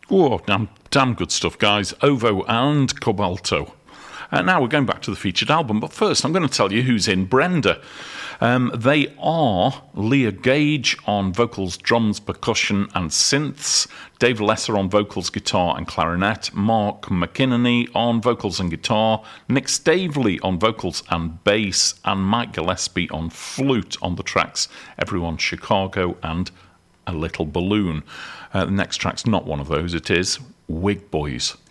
Oh, damn good stuff, guys. Ovo and Cobalto. Now we're going back to the featured album, but first I'm going to tell you who's in Brenda. They are Leah Gage on vocals, drums, percussion and synths, Dave Lesser on vocals, guitar and clarinet, Mark McInerney on vocals and guitar, Nick Stavely on vocals and bass, and Mike Gillespie on flute on the tracks Everyone Chicago and A Little Balloon. The next track's not one of those, it is Wig Boys.